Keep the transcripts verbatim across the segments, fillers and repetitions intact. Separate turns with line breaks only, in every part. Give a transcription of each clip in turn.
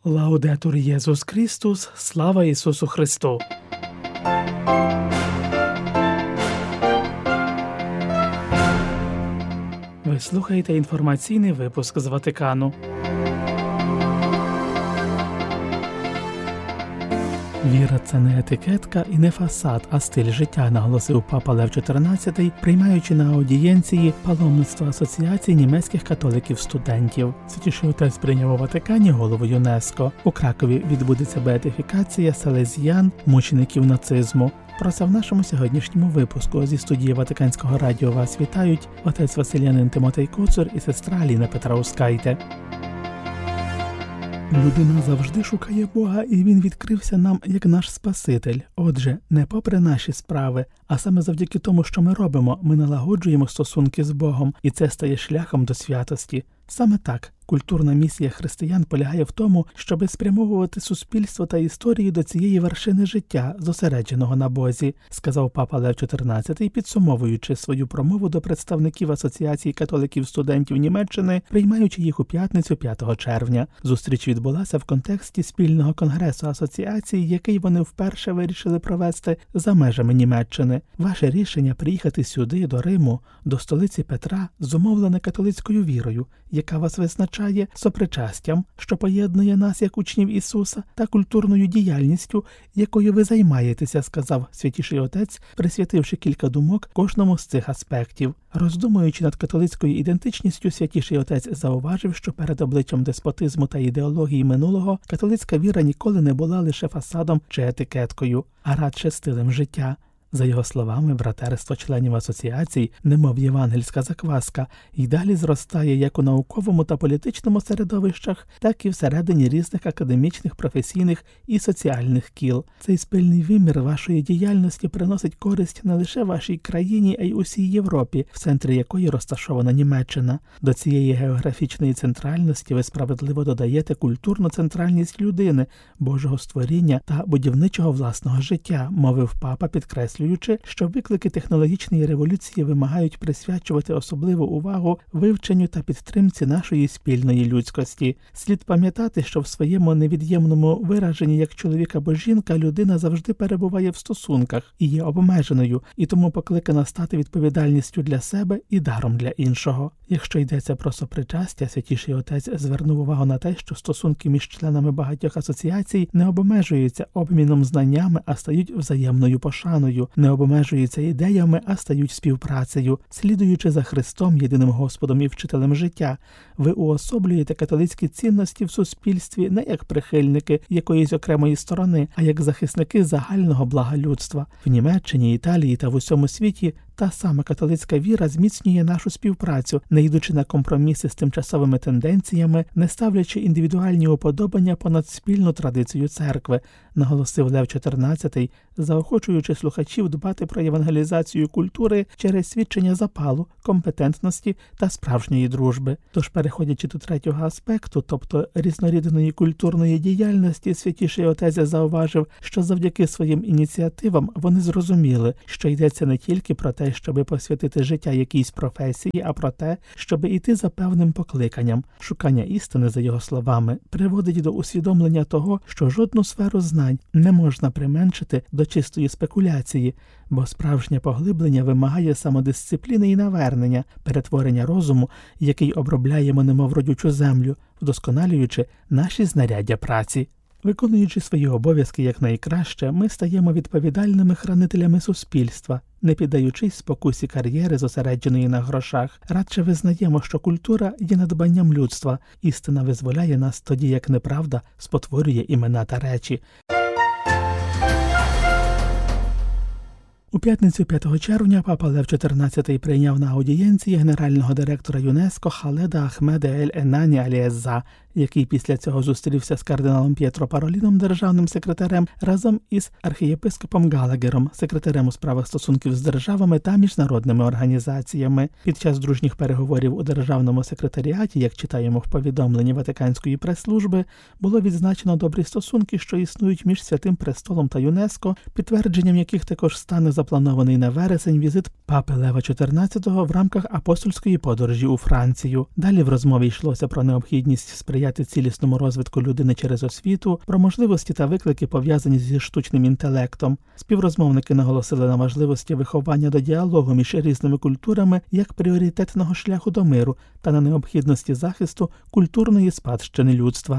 Лаудетур Єсус Христос, слава Ісусу Христу! Ви слухаєте інформаційний випуск з Ватикану. Віра – це не етикетка і не фасад, а стиль життя, наголосив папа Лев чотирнадцятий, приймаючи на аудієнції паломництво Асоціації німецьких католиків-студентів. Святіший Отець прийняв у Ватикані голову ЮНЕСКО. У Кракові відбудеться беатифікація селезіян, мучеників нацизму. Про це в нашому сьогоднішньому випуску. Зі студії Ватиканського радіо вас вітають отець Василянин Тимотей Коцур і сестра Аліна Петраускайте. Людина завжди шукає Бога, і Він відкрився нам як наш Спаситель. Отже, не попри наші справи, а саме завдяки тому, що ми робимо, ми налагоджуємо стосунки з Богом, і це стає шляхом до святості. Саме так, культурна місія християн полягає в тому, щоби спрямовувати суспільство та історію до цієї вершини життя, зосередженого на Бозі, сказав папа Лев чотирнадцятий, підсумовуючи свою промову до представників Асоціації католиків-студентів Німеччини, приймаючи їх у п'ятницю п'ятого червня. Зустріч відбулася в контексті спільного конгресу асоціації, який вони вперше вирішили провести за межами Німеччини. Ваше рішення приїхати сюди, до Риму, до столиці Петра, зумовлене католицькою вірою, яка вас визначає, сопричастям, що поєднує нас як учнів Ісуса, та культурною діяльністю, якою ви займаєтеся, сказав Святіший Отець, присвятивши кілька думок кожному з цих аспектів. Роздумуючи над католицькою ідентичністю, Святіший Отець зауважив, що перед обличчям деспотизму та ідеології минулого католицька віра ніколи не була лише фасадом чи етикеткою, а радше стилем життя. За його словами, братерство членів асоціацій, немов євангельська закваска, й далі зростає як у науковому та політичному середовищах, так і всередині різних академічних, професійних і соціальних кіл. Цей спільний вимір вашої діяльності приносить користь не лише вашій країні, а й усій Європі, в центрі якої розташована Німеччина. До цієї географічної центральності ви справедливо додаєте культурну центральність людини, Божого створіння та будівничого власного життя, мовив папа, підкреслюючи, що виклики технологічної революції вимагають присвячувати особливу увагу вивченню та підтримці нашої спільної людськості. Слід пам'ятати, що в своєму невід'ємному вираженні як чоловік або жінка людина завжди перебуває в стосунках і є обмеженою, і тому покликана стати відповідальністю для себе і даром для іншого. Якщо йдеться про сопричастя, Святіший Отець звернув увагу на те, що стосунки між членами багатьох асоціацій не обмежуються обміном знаннями, а стають взаємною пошаною, не обмежуються ідеями, а стають співпрацею. Слідуючи за Христом, єдиним Господом і вчителем життя, ви уособлюєте католицькі цінності в суспільстві не як прихильники якоїсь окремої сторони, а як захисники загального блага людства. В Німеччині, Італії та в усьому світі та сама католицька віра зміцнює нашу співпрацю, не йдучи на компроміси з тимчасовими тенденціями, не ставлячи індивідуальні уподобання понад спільну традицію церкви, наголосив Лев чотирнадцятий, заохочуючи слухачів дбати про євангелізацію культури через свідчення запалу, компетентності та справжньої дружби. Тож, переходячи до третього аспекту, тобто різнорідної культурної діяльності, Святіший Отець зауважив, що завдяки своїм ініціативам вони зрозуміли, що йдеться не тільки про те, щоби посвятити життя якійсь професії, а про те, щоби йти за певним покликанням. Шукання істини, за його словами, приводить до усвідомлення того, що жодну сферу знань не можна применшити до чистої спекуляції, бо справжнє поглиблення вимагає самодисципліни і навернення, перетворення розуму, який обробляємо немов родючу землю, вдосконалюючи наші знаряддя праці. Виконуючи свої обов'язки якнайкраще, ми стаємо відповідальними хранителями суспільства, не піддаючись спокусі кар'єри, зосередженої на грошах. Радше визнаємо, що культура є надбанням людства. Істина визволяє нас тоді, як неправда спотворює імена та речі. У п'ятницю п'ятого червня папа Лев чотирнадцятий прийняв на аудієнції генерального директора ЮНЕСКО Халеда Ахмеда Ель-Енані Алієзза, який після цього зустрівся з кардиналом П'єтро Пароліном, державним секретарем, разом із архієпископом Галагером, секретарем у справах стосунків з державами та міжнародними організаціями. Під час дружніх переговорів у державному секретаріаті, як читаємо в повідомленні Ватиканської прес-служби, було відзначено добрі стосунки, що існують між Святим Престолом та ЮНЕСКО, підтвердженням яких також стане запланований на вересень візит папи Лева чотирнадцятого в рамках апостольської подорожі у Францію. Далі в розмові йшлося про необхідність сприяння сприяти цілісному розвитку людини через освіту, про можливості та виклики, пов'язані зі штучним інтелектом. Співрозмовники наголосили на важливості виховання до діалогу між різними культурами як пріоритетного шляху до миру та на необхідності захисту культурної спадщини людства.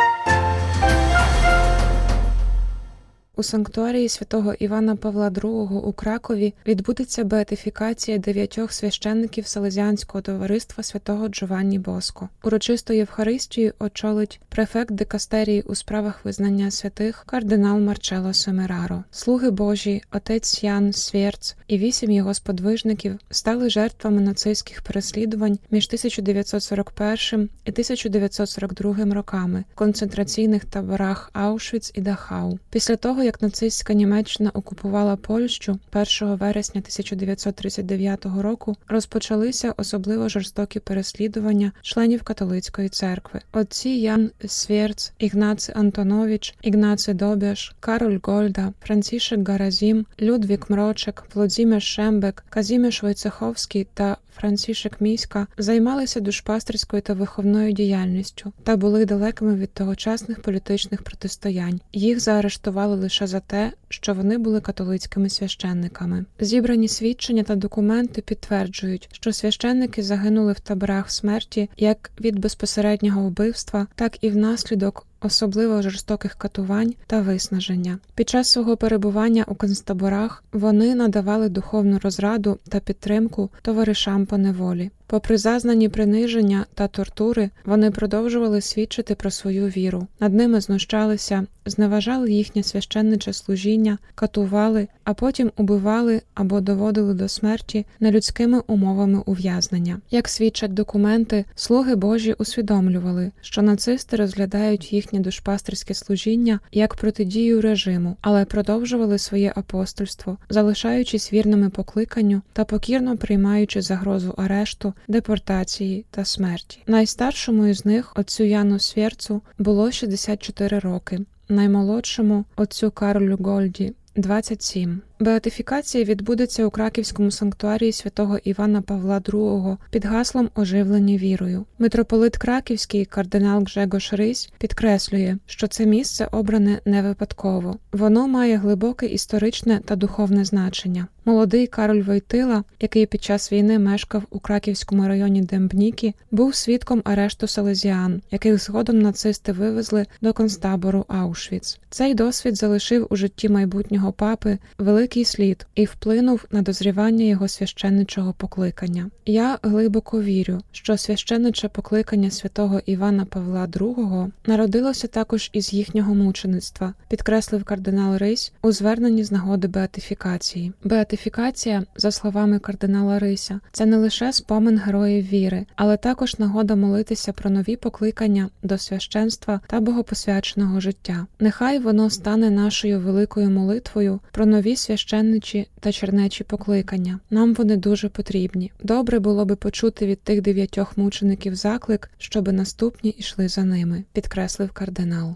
У санктуарії святого Івана Павла другого у Кракові відбудеться беатифікація дев'ятьох священників Салезіанського товариства святого Джованні Боско. Урочисту Євхаристію очолить префект дикастерії у справах визнання святих кардинал Марчело Семераро. Слуги Божі, отець Ян Свєрц і вісім його сподвижників стали жертвами нацистських переслідувань між тисяча дев'ятсот сорок першим і тисяча дев'ятсот сорок другим роками в концентраційних таборах Аушвіц і Дахау. Після того, як нацистська Німеччина окупувала Польщу першого вересня тисяча дев'ятсот тридцять дев'ятого року, розпочалися особливо жорстокі переслідування членів католицької церкви. Отці Ян Свєрц, Ігнаци Антонович, Ігнаци Добяш, Кароль Гольда, Францішек Гаразім, Людвік Мрочек, Володимир Шембек, Казіміш Войцеховський та Францішек Міська займалися душпастерською та виховною діяльністю та були далекими від тогочасних політичних протистоянь. Їх заарештували лише за те, що вони були католицькими священниками. Зібрані свідчення та документи підтверджують, що священники загинули в таборах смерті як від безпосереднього вбивства, так і внаслідок особливо жорстоких катувань та виснаження. Під час свого перебування у концтаборах вони надавали духовну розраду та підтримку товаришам по неволі. Попри зазнані приниження та тортури, вони продовжували свідчити про свою віру. Над ними знущалися, зневажали їхнє священниче служіння, катували, а потім убивали або доводили до смерті нелюдськими умовами ув'язнення. Як свідчать документи, слуги Божі усвідомлювали, що нацисти розглядають їхнє душпастерське служіння як протидію режиму, але продовжували своє апостольство, залишаючись вірними покликанню та покірно приймаючи загрозу арешту, депортації та смерті. Найстаршому із них, отцю Яну Свєрцу, було шістдесят чотири роки, наймолодшому, отцю Карлю Гольді, двадцять сім. Беатифікація відбудеться у Краківському санктуарії святого Івана Павла другого під гаслом «Оживлені вірою». Митрополит Краківський кардинал Гжегош Рись підкреслює, що це місце обране не випадково. Воно має глибоке історичне та духовне значення. Молодий Кароль Войтила, який під час війни мешкав у Краківському районі Дембніки, був свідком арешту салезіан, яких згодом нацисти вивезли до концтабору Аушвіц. Цей досвід залишив у житті майбутнього папи великий слід і вплинув на дозрівання його священничого покликання. Я глибоко вірю, що священниче покликання святого Івана Павла другого народилося також із їхнього мучеництва, підкреслив кардинал Рись у зверненні з нагоди беатифікації. Беатифікація, за словами кардинала Рися, це не лише спомин героїв віри, але також нагода молитися про нові покликання до священства та богопосвяченого життя. Нехай воно стане нашою великою молитвою про нові священничі та чернечі покликання. Нам вони дуже потрібні. Добре було би почути від тих дев'ятьох мучеників заклик, щоби наступні йшли за ними, підкреслив кардинал.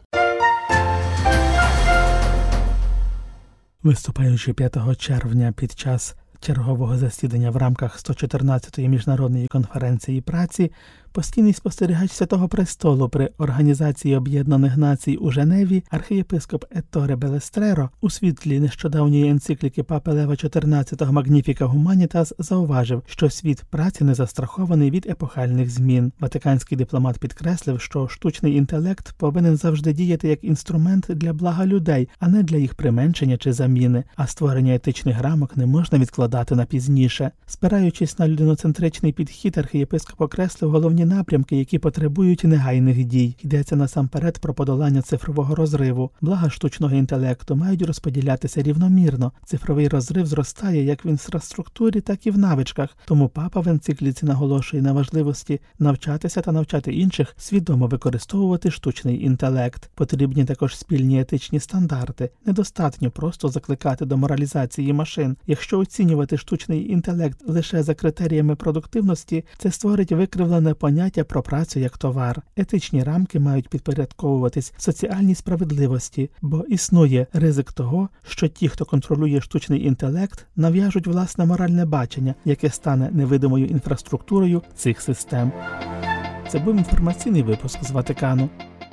Виступаючи п'ятого червня під час чергового засідання в рамках сто чотирнадцятої міжнародної конференції праці, постійний спостерігач Святого Престолу при Організації Об'єднаних Націй у Женеві архієпископ Етторе Белестреро у світлі нещодавньої енцикліки Папи Лева чотирнадцятого Magnificat Humanitas зауважив, що світ праці не застрахований від епохальних змін. Ватиканський дипломат підкреслив, що штучний інтелект повинен завжди діяти як інструмент для блага людей, а не для їх применшення чи заміни, а створення етичних рамок не можна відкладати на пізніше. Спираючись на людиноцентричний підхід, архієпископ окреслив головні напрямки, які потребують негайних дій. Йдеться насамперед про подолання цифрового розриву. Блага штучного інтелекту мають розподілятися рівномірно. Цифровий розрив зростає як в інфраструктурі, так і в навичках. Тому папа в енцикліці наголошує на важливості навчатися та навчати інших свідомо використовувати штучний інтелект. Потрібні також спільні етичні стандарти. Недостатньо просто закликати до моралізації машин. Якщо оцінювати штучний інтелект лише за критеріями продуктивності, це створить викривлене поняття про працю як товар. Етичні рамки мають підпорядковуватись соціальній справедливості, бо існує ризик того, що ті, хто контролює штучний інтелект, нав'яжуть власне моральне бачення, яке стане невидимою інфраструктурою цих систем. Це був інформаційний випуск з Ватикану.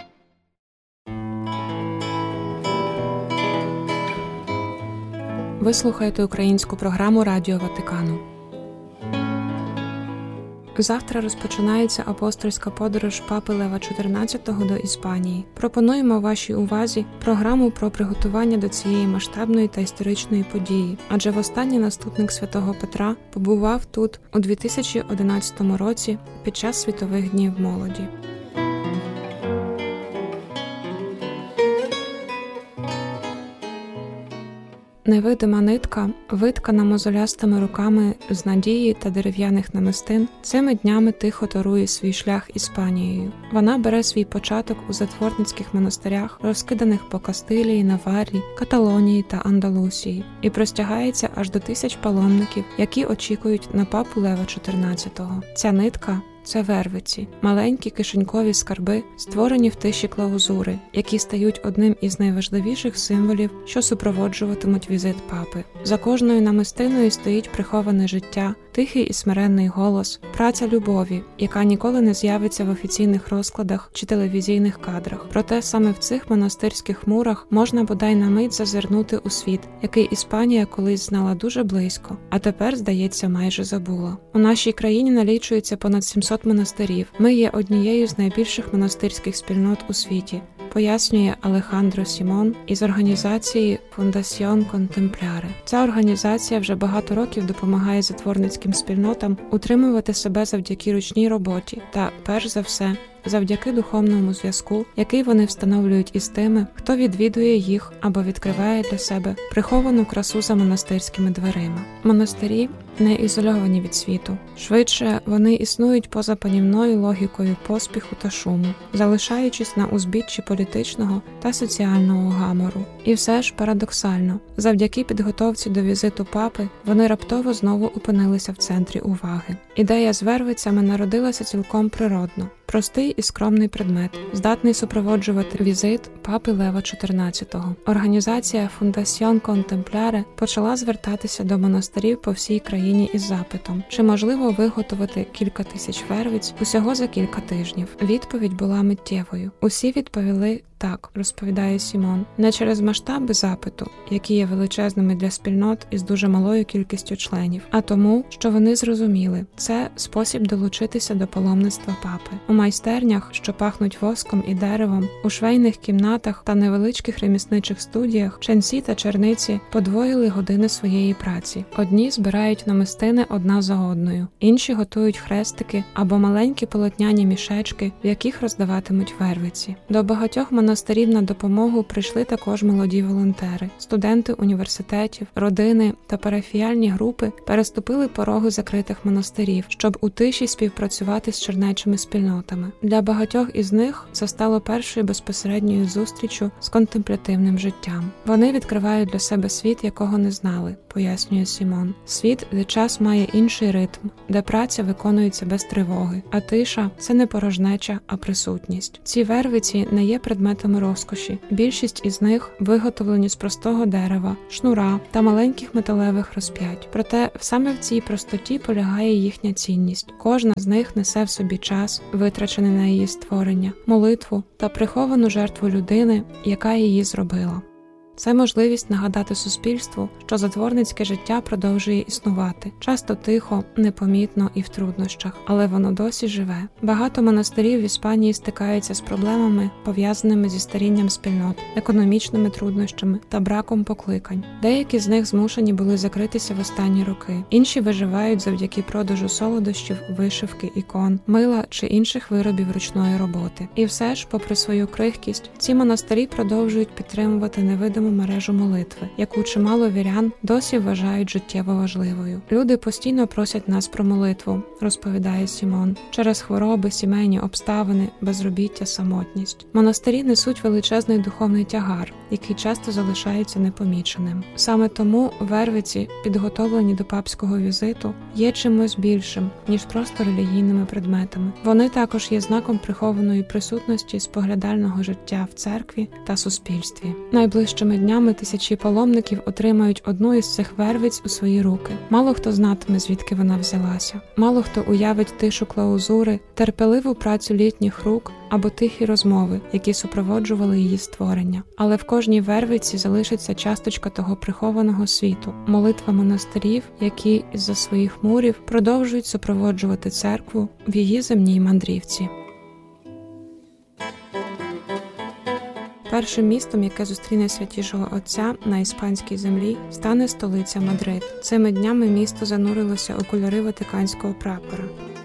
Ви слухаєте українську програму Радіо Ватикану. Завтра розпочинається апостольська подорож папи Лева чотирнадцятого до Іспанії. Пропонуємо вашій увазі програму про приготування до цієї масштабної та історичної події, адже востаннє наступник святого Петра побував тут у дві тисячі одинадцятому році під час Світових днів молоді. Невидима нитка, виткана мозолястими руками з надії та дерев'яних намистин, цими днями тихо торує свій шлях Іспанією. Вона бере свій початок у затворницьких монастирях, розкиданих по Кастилії, Наваррі, Каталонії та Андалусії, і простягається аж до тисяч паломників, які очікують на папу Лева чотирнадцятого. Ця нитка – це вервиці, маленькі кишенькові скарби, створені в тиші клаузури, які стають одним із найважливіших символів, що супроводжуватимуть візит папи. За кожною намистиною стоїть приховане життя, тихий і смиренний голос, праця любові, яка ніколи не з'явиться в офіційних розкладах чи телевізійних кадрах. Проте саме в цих монастирських мурах можна бодай на мить зазирнути у світ, який Іспанія колись знала дуже близько, а тепер, здається, майже забула. У нашій країні налічується понад сімсот монастирів. Ми є однією з найбільших монастирських спільнот у світі, пояснює Алехандро Сімон із організації Fundación Contemplare. Ця організація вже багато років допомагає затворницьким спільнотам утримувати себе завдяки ручній роботі та, перш за все, завдяки духовному зв'язку, який вони встановлюють із тими, хто відвідує їх або відкриває для себе приховану красу за монастирськими дверима. Монастирі не ізольовані від світу. Швидше, вони існують поза панівною логікою поспіху та шуму, залишаючись на узбіччі політичного та соціального гамору. І все ж парадоксально, завдяки підготовці до візиту папи, вони раптово знову опинилися в центрі уваги. Ідея з вервицями народилася цілком природно. Простий і скромний предмет, здатний супроводжувати візит папи Лева чотирнадцятого. Організація Fundación Contemplare почала звертатися до монастирів по всій країні із запитом, чи можливо виготовити кілька тисяч вервиць усього за кілька тижнів. Відповідь була миттєвою. Усі відповіли так, розповідає Сімон, не через масштаби запиту, які є величезними для спільнот із дуже малою кількістю членів, а тому, що вони зрозуміли – це спосіб долучитися до паломництва папи. У майстернях, що пахнуть воском і деревом, у швейних кімнатах та невеличких ремісничих студіях ченці та черниці подвоїли години своєї праці. Одні збирають намистини одна за одною, інші готують хрестики або маленькі полотняні мішечки, в яких роздаватимуть вервиці. До багатьох монастирів на допомогу прийшли також молоді волонтери. Студенти університетів, родини та парафіяльні групи переступили пороги закритих монастирів, щоб у тиші співпрацювати з чернечими спільнотами. Для багатьох із них це стало першою безпосередньою зустрічю з контемплятивним життям. Вони відкривають для себе світ, якого не знали, пояснює Сімон. Світ, де час має інший ритм, де праця виконується без тривоги, а тиша – це не порожнеча, а присутність. Ці вервиці не є предметами розкоші. Більшість із них виготовлені з простого дерева, шнура та маленьких металевих розп'ять. Проте саме в цій простоті полягає їхня цінність. Кожна з них несе в собі час, витрачений на її створення, молитву та приховану жертву людини, яка її зробила. Це можливість нагадати суспільству, що затворницьке життя продовжує існувати. Часто тихо, непомітно і в труднощах, але воно досі живе. Багато монастирів в Іспанії стикаються з проблемами, пов'язаними зі старінням спільнот, економічними труднощами та браком покликань. Деякі з них змушені були закритися в останні роки. Інші виживають завдяки продажу солодощів, вишивки, ікон, мила чи інших виробів ручної роботи. І все ж, попри свою крихкість, ці монастирі продовжують підтримувати невидиму мережу молитви, яку чимало вірян досі вважають життєво важливою. Люди постійно просять нас про молитву, розповідає Сімон, через хвороби, сімейні обставини, безробіття, самотність. Монастирі несуть величезний духовний тягар, який часто залишається непоміченим. Саме тому вервиці, підготовлені до папського візиту, є чимось більшим, ніж просто релігійними предметами. Вони також є знаком прихованої присутності споглядального життя в церкві та суспільстві. Найближчими цими днями тисячі паломників отримають одну із цих вервиць у свої руки. Мало хто знатиме, звідки вона взялася. Мало хто уявить тишу клаузури, терпеливу працю літніх рук або тихі розмови, які супроводжували її створення. Але в кожній вервиці залишиться часточка того прихованого світу, молитва монастирів, які із-за своїх мурів продовжують супроводжувати церкву в її земній мандрівці. Першим містом, яке зустріне Святішого Отця на іспанській землі, стане столиця Мадрид. Цими днями місто занурилося у кольори ватиканського прапора.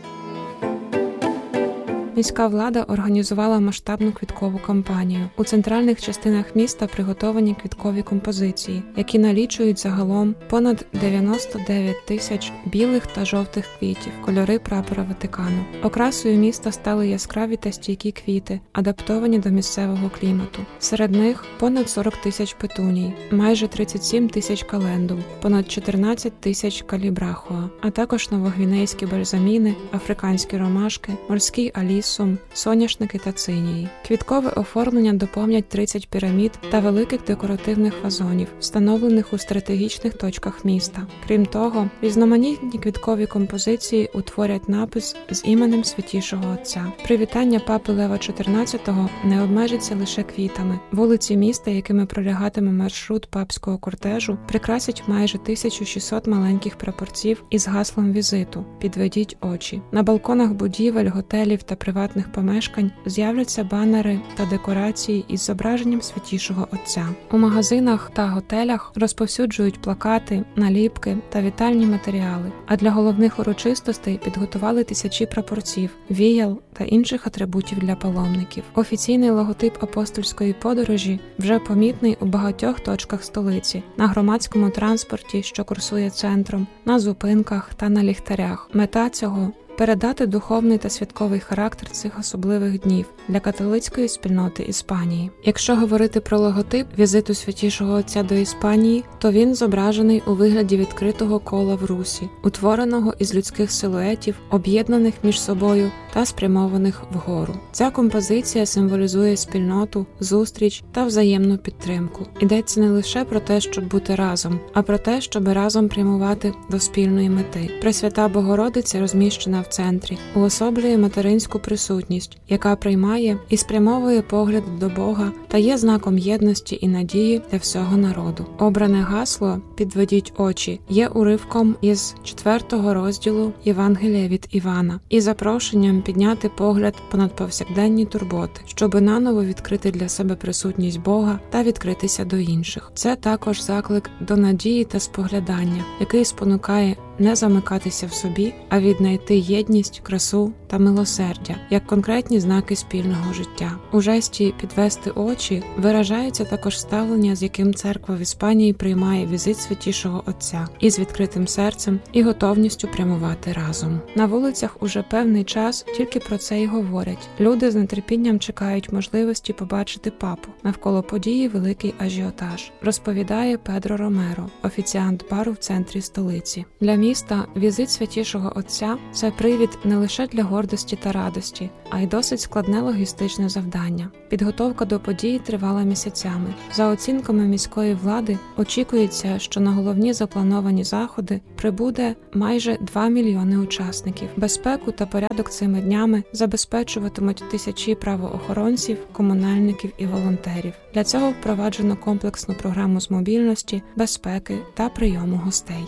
Міська влада організувала масштабну квіткову кампанію. У центральних частинах міста приготовані квіткові композиції, які налічують загалом понад дев'яносто дев'ять тисяч білих та жовтих квітів, кольори прапора Ватикану. Окрасою міста стали яскраві та стійкі квіти, адаптовані до місцевого клімату. Серед них понад сорок тисяч петуній, майже тридцять сім тисяч календул, понад чотирнадцять тисяч калібрахоа, а також новогвінейські бальзаміни, африканські ромашки, морський аліс, соняшники та цинії. Квіткове оформлення доповнять тридцять пірамід та великих декоративних вазонів, встановлених у стратегічних точках міста. Крім того, різноманітні квіткові композиції утворять напис з іменем Святішого Отця. Привітання папи Лева чотирнадцятого не обмежиться лише квітами. Вулиці міста, якими пролягатиме маршрут папського кортежу, прикрасять майже тисячу шістсот маленьких прапорців із гаслом візиту «Підведіть очі». На балконах будівель, готелів та приватних приватних помешкань з'являться банери та декорації із зображенням Святішого Отця. У магазинах та готелях розповсюджують плакати, наліпки та вітальні матеріали, а для головних урочистостей підготували тисячі прапорців, віял та інших атрибутів для паломників. Офіційний логотип апостольської подорожі вже помітний у багатьох точках столиці, на громадському транспорті, що курсує центром, на зупинках та на ліхтарях. Мета цього – передати духовний та святковий характер цих особливих днів для католицької спільноти Іспанії. Якщо говорити про логотип візиту Святішого Отця до Іспанії, то він зображений у вигляді відкритого кола в русі, утвореного із людських силуетів, об'єднаних між собою та спрямованих вгору. Ця композиція символізує спільноту, зустріч та взаємну підтримку. Йдеться не лише про те, щоб бути разом, а про те, щоб разом прямувати до спільної мети. Пресвята Богородиця розміщена в центрі, уособлює материнську присутність, яка приймає і спрямовує погляд до Бога та є знаком єдності і надії для всього народу. Обране гасло «Підведіть очі» є уривком із четвертого розділу Євангелія від Івана і запрошенням підняти погляд понад повсякденні турботи, щоби наново відкрити для себе присутність Бога та відкритися до інших. Це також заклик до надії та споглядання, який спонукає не замикатися в собі, а віднайти єдність, красу та милосердя, як конкретні знаки спільного життя. У жесті «підвести очі» виражається також ставлення, з яким церква в Іспанії приймає візит Святішого Отця, із відкритим серцем і готовністю прямувати разом. На вулицях уже певний час тільки про це й говорять. Люди з нетерпінням чекають можливості побачити папу. Навколо події великий ажіотаж, розповідає Педро Ромеро, офіціант бару в центрі столиці. Для міста візит Святішого Отця – це привід не лише для гордості та радості, а й досить складне логістичне завдання. Підготовка до події тривала місяцями. За оцінками міської влади, очікується, що на головні заплановані заходи прибуде майже два мільйони учасників. Безпеку та порядок цими днями забезпечуватимуть тисячі правоохоронців, комунальників і волонтерів. Для цього впроваджено комплексну програму з мобільності, безпеки та прийому гостей.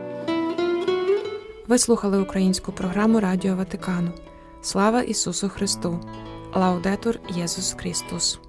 Ви слухали українську програму Радіо Ватикану. Слава Ісусу Христу! Лаудетур Єсус Христос!